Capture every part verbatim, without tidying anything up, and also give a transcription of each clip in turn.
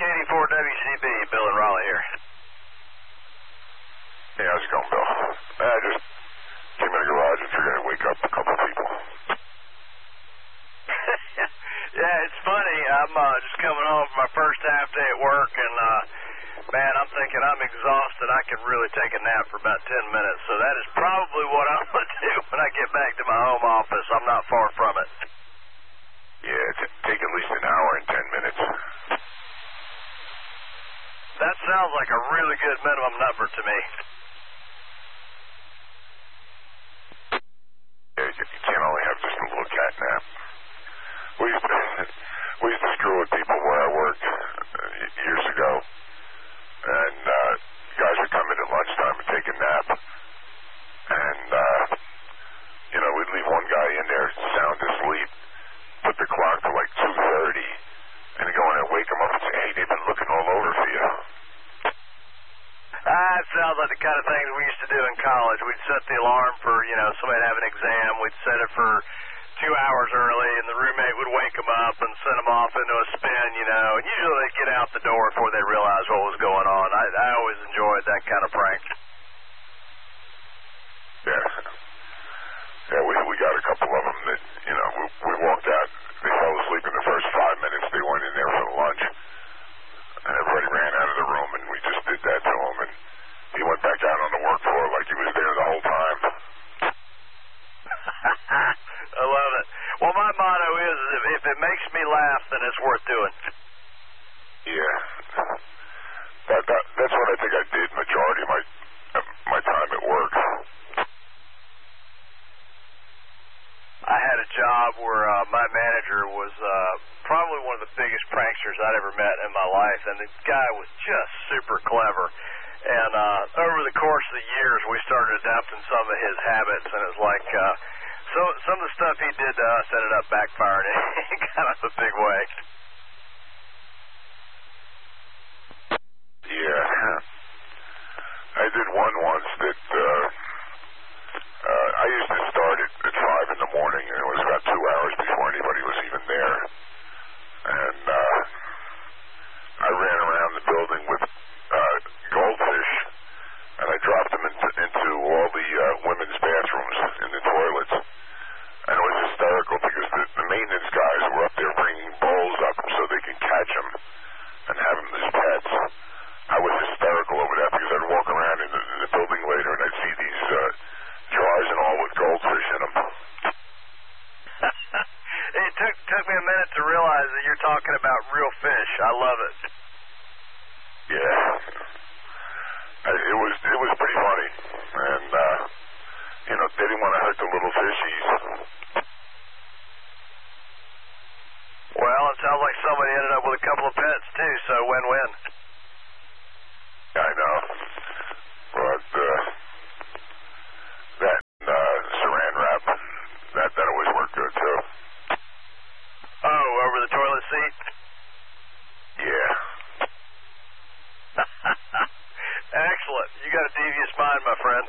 eighty-four W C B, Bill and Raleigh here. Hey, how's it going, Bill? I just came in the garage and figured I'd wake up a couple people. Yeah, it's funny. I'm uh, just coming home from my first half day at work, and uh, man, I'm thinking I'm exhausted. I could really take a nap for about ten minutes, so that is probably what I'm going to do when I get back to my home office. I'm not far from it. Yeah, t- take at least an hour and ten minutes. That sounds like a really good minimum number to me. Yeah, you can't only have just a little cat nap. We used to, we used to screw with people where I worked uh, years ago, and uh, guys would come in at lunchtime and take a nap, and uh, you know, we'd leave one guy in there sound asleep, put the clock to like two thirty, and go in and wake him up and say, hey, they've been looking all over for you. Ah, it sounds like the kind of things we used to do in college. We'd set the alarm for, you know, somebody to have an exam. We'd set it for two hours early, and the roommate would wake them up and send them off into a spin, you know. And usually they'd get out the door before they realized what was going on. I, I always enjoyed that kind of prank. Yeah. Yeah, we we got a couple of them that, you know, we, we walked out. They fell asleep in the first five minutes. They went in there for lunch, and everybody ran out of the room, and we just did that to him. And he went back out on the work floor like he was there the whole time. I love it. Well, my motto is, if, if it makes me laugh, then it's worth doing. Yeah. That, that that's what I think I did majority of my my time at work. I had a job where uh, my manager was uh, probably one of the biggest pranksters I'd ever met in my life, and the guy was just super clever. And uh, over the course of the years, we started adopting some of his habits, and it's like uh, so, some of the stuff he did to us ended up backfiring in kind of a big way. Yeah. I did one once that uh, uh, I used to start at, at five in the morning, and it was about two hours before anybody was even there. And uh, I ran around the building with uh, goldfish, and I dropped them into, into all the uh, women's bathrooms in the toilets. And it was hysterical because the, the maintenance guys were up there bringing bowls up so they can catch them and have them as pets. I was hysterical over that because I'd walk around in the, in the building later and I'd see these uh, jars and all with goldfish in them. It took took me a minute to realize that you're talking about real fish. I love it. Yeah. I, it was it was pretty funny. And, uh, you know, they didn't want to hurt the little fishies. Well, it sounds like somebody ended up with a couple of pets, too, so win-win. I know. But, uh, that uh, saran wrap, that, that always worked good, too. Oh, over the toilet seat? Yeah. Excellent. You got a devious mind, my friend.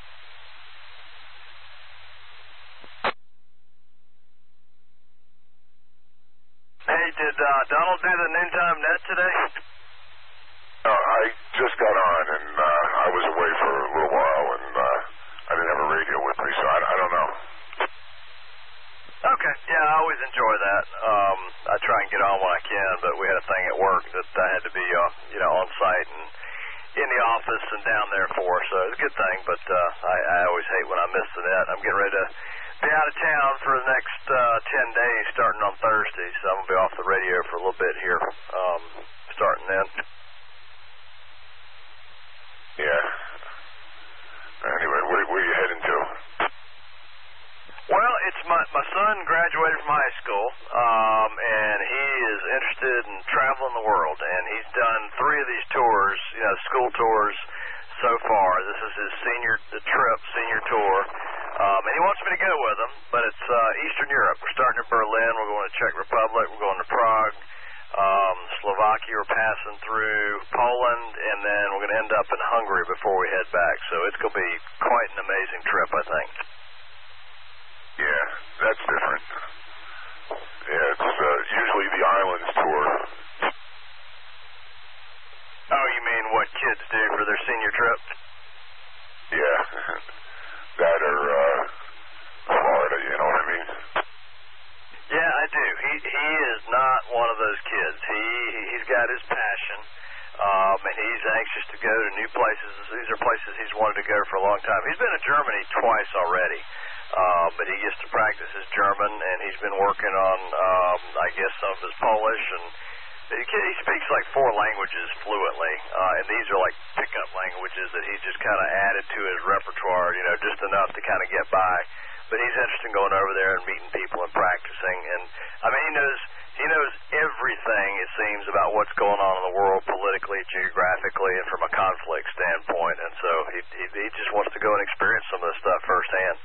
Hey, did uh, Donald do the noontime net today? Uh, I just got on, and uh, I was away for a little while, and uh, I didn't have a radio with me, so I, I don't know. Okay, yeah, I always enjoy that. Um, I try and get on when I can, but we had a thing at work that I had to be, uh, you know, on site and in the office and down there for, so it's a good thing, but uh, I, I always hate when I miss the net. I'm getting ready to be out of town for the next uh, ten days starting on Thursday, so I'm going to be off the radio for a little bit here, um, starting then. Yeah. Anyway, where, where are you heading to? Well, it's my my son graduated from high school, um, and he is interested in traveling the world, and he's done three of these tours, you know, school tours so far. This is his senior trip, senior tour, um, and he wants me to go with him, but it's uh, Eastern Europe. We're starting in Berlin, we're going to Czech Republic, we're going to Prague, um, Slovakia, we're passing through Poland, and then we're going to end up in Hungary before we head back, so it's going to be quite an amazing trip, I think. Yeah, that's different. Yeah, it's uh, usually the islands tour. kids do for their senior trip? Yeah. That or uh, Florida, you know what I mean? Yeah, I do. He he is not one of those kids. He he's got his passion, um, and he's anxious to go to new places. These are places he's wanted to go for a long time. He's been to Germany twice already, uh, but he gets to practice his German, and he's been working on, um, I guess, some of his Polish, and he, he speaks like four languages fluently, uh, and these are like pickup languages that he just kind of added to his repertoire, you know, just enough to kind of get by. But he's interested in going over there and meeting people and practicing. And, I mean, he knows he knows everything, it seems, about what's going on in the world politically, geographically, and from a conflict standpoint. And so he he, he just wants to go and experience some of this stuff firsthand.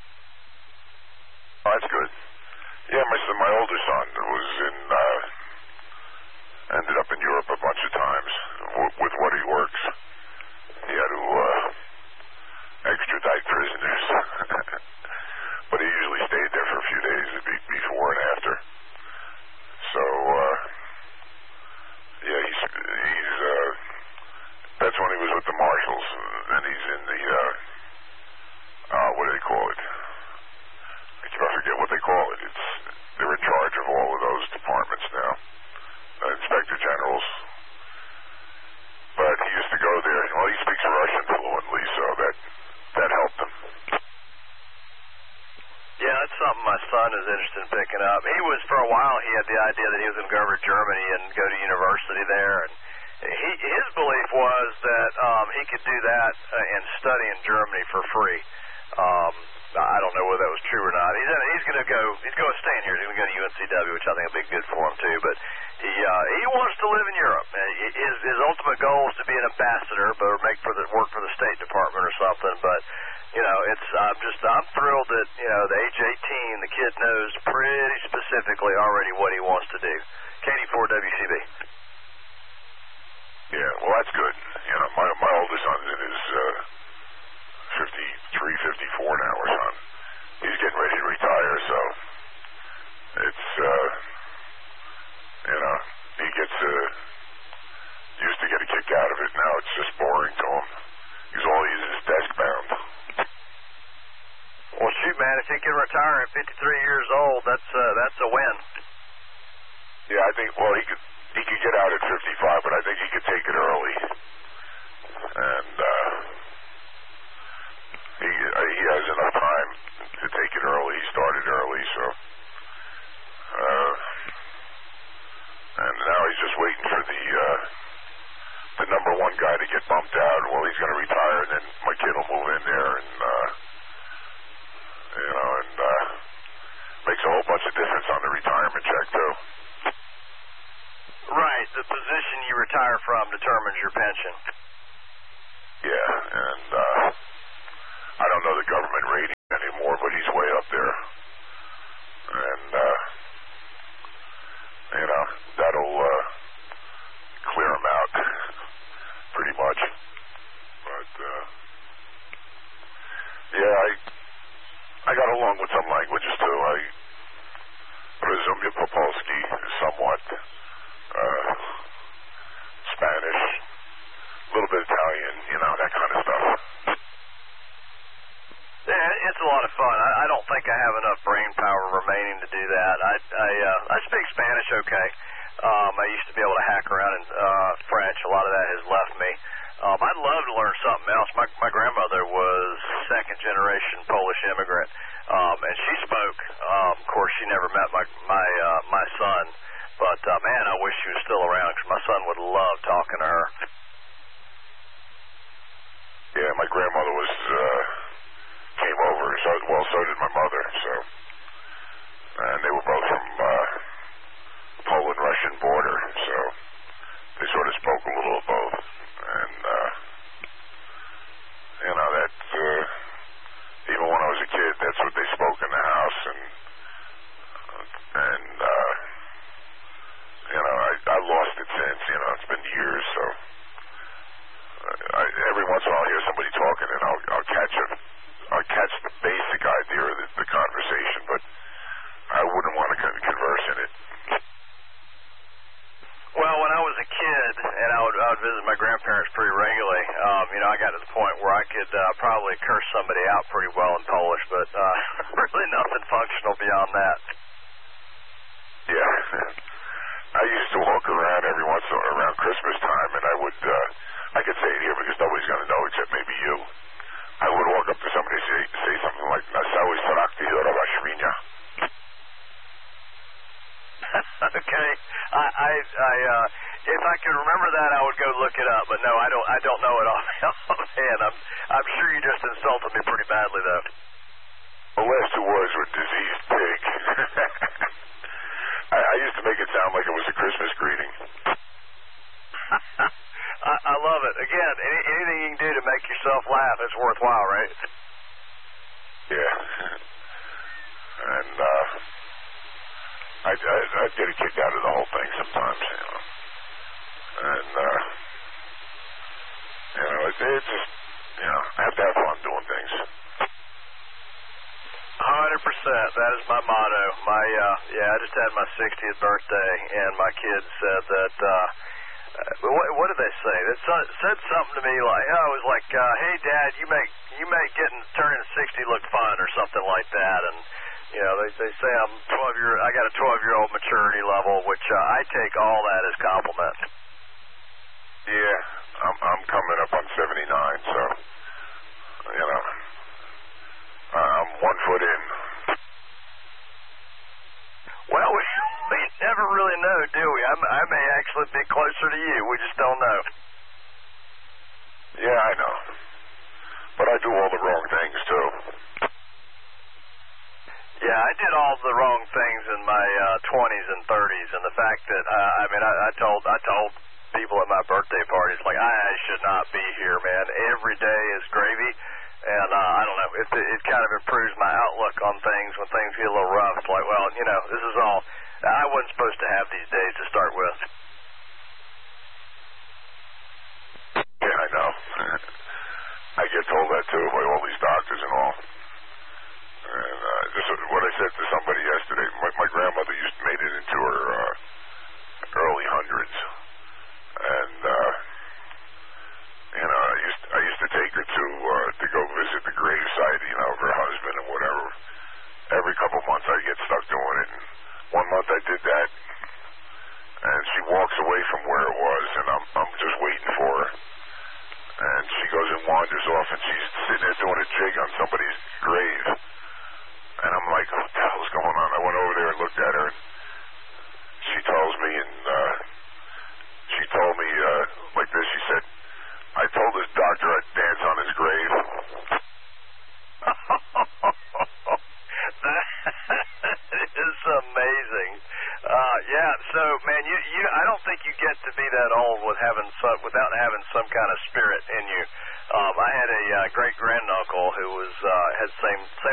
Oh, that's good. Yeah, my son, my older son was in, uh, ended up in Europe a bunch of times w- with what he works. He had to uh, extradite prisoners. But he usually stayed there for a few days before and after. So, uh, yeah, he's, he's, uh, that's when he was with the Marshals, and he's in the, uh, uh, what do they call it? I forget what they call it. It's, they're in charge of all of those departments now, uh, Inspector Generals. But he used to go there, well, he speaks Russian fluently, so that, that helped him. Yeah, that's something my son is interested in picking up. He was, for a while, he had the idea that he was going to go over to Germany and go to university there. And he, his belief was that um, he could do that uh, and study in Germany for free. Um, I don't know whether that was true or not. He's, he's going to go, he's going to stay in here. He's going to go to U N C W, which I think will be good for him, too. But he uh, he wants to live in Europe. His, his ultimate goal is to be an ambassador, but or make for the, work for the State Department or something. But you know, it's I'm just I'm thrilled that you know the age eighteen, the kid knows pretty specifically already what he wants to do. Katie four W C B. Yeah, well, that's good. You know, my my oldest son's in his uh, fifty-three, fifty-four now or something. He's getting ready to retire, so it's uh, you know he gets uh, used to get a kick out of it. Now it's just boring to him. He's all he is is desk bound. Well, shoot, man, if he can retire at fifty-three years old, that's uh, that's a win. Yeah, I think. Well, he could he could get out at fifty-five, but I think he could take it early. And uh, he uh, he has enough time to take it early. He started early, so. Uh, and now he's just waiting for the uh, the number one guy to get bumped out. Well, he's going to retire, and then my kid will move in there and. Uh, You know, and uh, makes a whole bunch of difference on the retirement check, too. Right. The position you retire from determines your pension. Yeah, and uh, I don't know the government rating anymore, but he's way up there. And, uh, you know, that'll uh, clear him out pretty much. But, uh, yeah, I... I got along with some languages, too. I presume Popolski somewhat. Uh, Spanish, a little bit Italian, you know, that kind of stuff. Yeah, it's a lot of fun. I, I don't think I have enough brain power remaining to do that. I I, uh, I speak Spanish okay. Um, I used to be able to hack around in uh, French. A lot of that has left me. Um, I'd love to learn something else. My my grandmother was second generation Polish immigrant, um, and she spoke. Um, of course, she never met my my uh, my son, but uh, man, I wish she was still around because my son would love talking to her. Yeah, my grandmother was uh, came over. So well, so did my mother. So, and they were both from uh, Poland-Russian border. So they sort of spoke a little of both. And, uh, you know, that, uh, even when I was a kid, that's what they spoke in the house. And, and uh, you know, I, I lost it since, you know, it's been years. So I, every once in a while I'll hear somebody talking and I'll, I'll catch it. I'll catch the basic idea of the, the conversation, but I wouldn't want to converse in it. Well, when I was a kid, and I would I would visit my grandparents pretty regularly. Um, you know, I got to the point where I could uh, probably curse somebody out pretty well in Polish, but uh, really nothing functional beyond that. Yeah. I used to walk around every once in a while around Christmas time, and I would, uh, I could say it here because nobody's going to know except maybe you. I would walk up to somebody and say, say something like, Nasawi Sarakti Yorabashrinya. Okay. I, I, I, uh, if I could remember that, I would go look it up, but no, I don't, I don't know it offhand. I'm, I'm sure you just insulted me pretty badly, though. The last two words were diseased pig. I, I used to make it sound like it was a Christmas greeting. I, I love it. Again, any, anything you can do to make yourself laugh is worthwhile, right? Yeah. And, uh, I'd, I'd, I'd get a kick out of the whole thing sometimes, you know. And, uh, you know, it, it's just, you know, I have to have fun doing things. one hundred percent. That is my motto. My, uh, yeah, I just had my sixtieth birthday, and my kids said that, uh, what, what did they say? It said something to me like, oh, it was like, uh, hey, Dad, you make, you make getting, turning sixty look fun or something like that. And, you know, they, they say I'm twelve year, I got a twelve year old maturity level, which uh, I take all that as compliment. Yeah, I'm, I'm coming up on seventy-nine, so, you know, I'm one foot in. Well, we, we never really know, do we? I, I may actually be closer to you. We just don't know. Yeah, I know. But I do all the wrong things, too. Yeah, I did all the wrong things in my uh, twenties and thirties, and the fact that, uh, I mean, I, I told I told people at my birthday parties, like, I, I should not be here, man. Every day is gravy. And, uh, I don't know, it, it kind of improves my outlook on things when things get a little rough. It's like, well, you know, this is all, I wasn't supposed to have these days to start with. Yeah, I know. I get told that, too, by all these doctors and all. And, uh, this is what I said to somebody yesterday. My, my grandmother used to made it into her, uh, early hundreds. And, uh, you know, I used I used to take her to uh, to go visit the gravesite, you know, of her husband and whatever. Every couple of months I get stuck doing it. And one month I did that, and she walks away from where it was, and I'm I'm just waiting for her. And she goes and wanders off, and she's sitting there doing a jig on somebody's grave. And I'm like, what the hell's going on? I went over there and looked at her, and she tells me, and uh, she told me uh, like this. She said, I told this doctor I'd dance on his grave. That is amazing. Uh, yeah, so, man, you, you, I don't think you get to be that old with having some, without having some kind of spirit in you. Um, I had a uh, great-granduncle who was, uh, had same, same